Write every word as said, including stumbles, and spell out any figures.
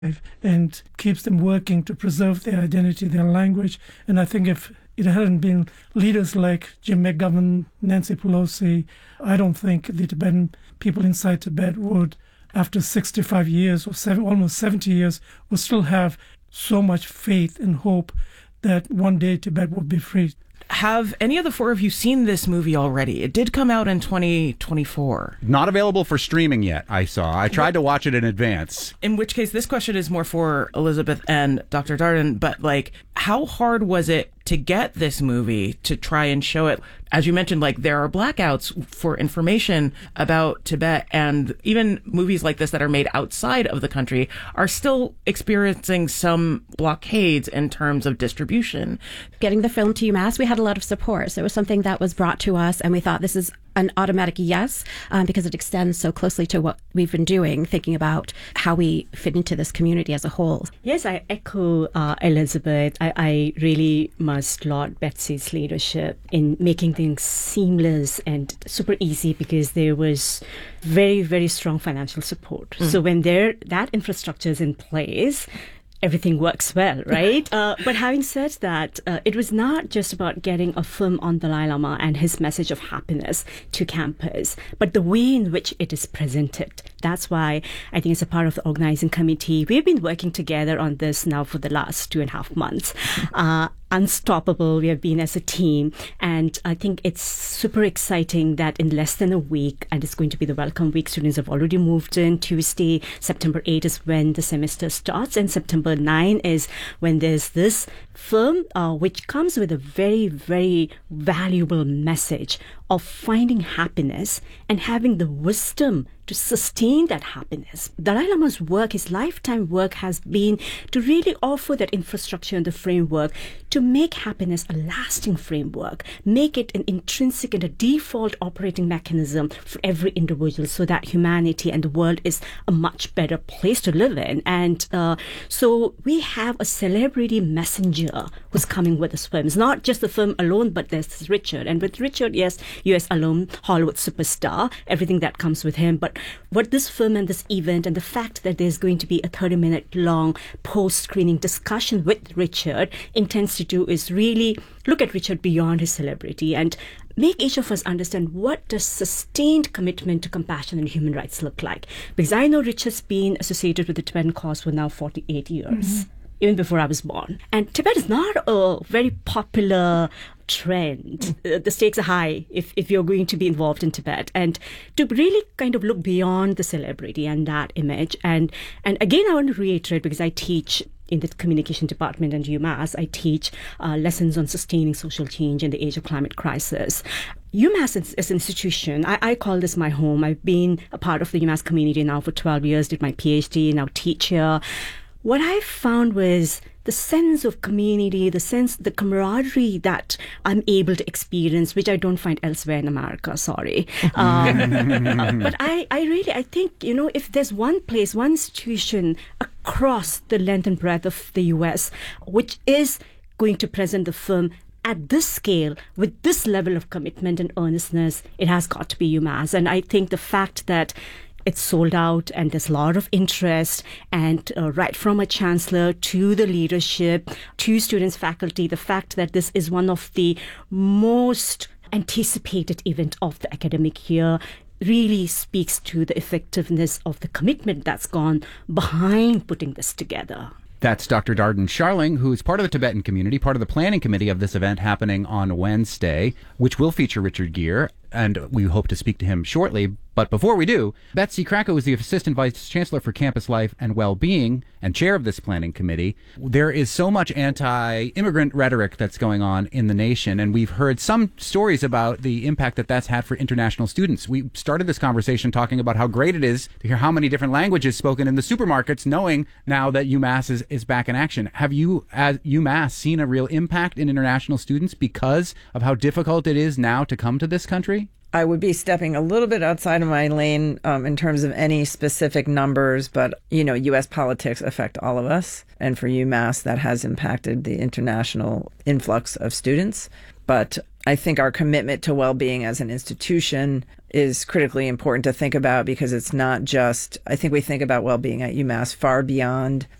and keeps them working to preserve their identity, their language. And I think if it hadn't been leaders like Jim McGovern, Nancy Pelosi, I don't think the Tibetan people inside Tibet would, after sixty-five years or seven, almost seventy years, would still have so much faith and hope that one day Tibet will be free. Have any of the four of you seen this movie already? It did come out in twenty twenty-four. Not available for streaming yet, I saw. I tried to watch it in advance. In which case, this question is more for Elizabeth and Doctor Darden, but like, how hard was it to get this movie to try and show it? As you mentioned, like, there are blackouts for information about Tibet, and even movies like this that are made outside of the country are still experiencing some blockades in terms of distribution. Getting the film to UMass, we had a lot of support. So it was something that was brought to us, and we thought this is an automatic yes, um, because it extends so closely to what we've been doing, thinking about how we fit into this community as a whole. Yes, I echo uh, Elizabeth. I, I really must laud Betsy's leadership in making things seamless and super easy, because there was very, very strong financial support. Mm. So when there that infrastructure is in place, everything works well, right? uh, but having said that, uh, it was not just about getting a film on Dalai Lama and his message of happiness to campus, but the way in which it is presented. That's why I think it's a part of the organizing committee. We've been working together on this now for the last two and a half months. Uh, unstoppable we have been as a team, and I think it's super exciting that in less than a week, and it's going to be the welcome week, students have already moved in. Tuesday, September eighth is when the semester starts, and September ninth is when there's this film uh, which comes with a very, very valuable message of finding happiness and having the wisdom to sustain that happiness. Dalai Lama's work, his lifetime work, has been to really offer that infrastructure and the framework to make happiness a lasting framework, make it an intrinsic and a default operating mechanism for every individual, so that humanity and the world is a much better place to live in. And uh, so we have a celebrity messenger who's coming with this film. It's not just the film alone, but there's Richard. And with Richard, yes, U S alum, Hollywood superstar, everything that comes with him. But what this film and this event, and the fact that there's going to be a thirty minute long post-screening discussion with Richard, intends to do is really look at Richard beyond his celebrity and make each of us understand what does sustained commitment to compassion and human rights look like. Because I know Richard's been associated with the Tibetan cause for now forty-eight years. Mm-hmm. Even before I was born. And Tibet is not a very popular trend. Mm. The stakes are high if, if you're going to be involved in Tibet. And to really kind of look beyond the celebrity and that image. And, and again, I want to reiterate, because I teach in the communication department at UMass, I teach uh, lessons on sustaining social change in the age of climate crisis. UMass as, as an institution, I, I call this my home. I've been a part of the UMass community now for twelve years, did my PhD, now teach here. What I found was the sense of community, the sense, the camaraderie that I'm able to experience, which I don't find elsewhere in America, sorry. Um, but I, I really, I think, you know, if there's one place, one institution across the length and breadth of the U S, which is going to present the film at this scale, with this level of commitment and earnestness, it has got to be UMass. And I think the fact that it's sold out and there's a lot of interest, and uh, right from a chancellor to the leadership, to students, faculty, the fact that this is one of the most anticipated event of the academic year really speaks to the effectiveness of the commitment that's gone behind putting this together. That's Doctor Darden Sharling, who is part of the Tibetan community, part of the planning committee of this event happening on Wednesday, which will feature Richard Gere, and we hope to speak to him shortly. But before we do, Betsy Krakow is the Assistant Vice Chancellor for Campus Life and Well-Being and chair of this planning committee. There is so much anti-immigrant rhetoric that's going on in the nation, and we've heard some stories about the impact that that's had for international students. We started this conversation talking about how great it is to hear how many different languages spoken in the supermarkets, knowing now that UMass is, is back in action. Have you, as UMass, seen a real impact in international students because of how difficult it is now to come to this country? I would be stepping a little bit outside of my lane um, in terms of any specific numbers, but, you know, U S politics affect all of us. And for UMass, that has impacted the international influx of students. But I think our commitment to well-being as an institution is critically important to think about, because it's not just, I think we think about well-being at UMass far beyond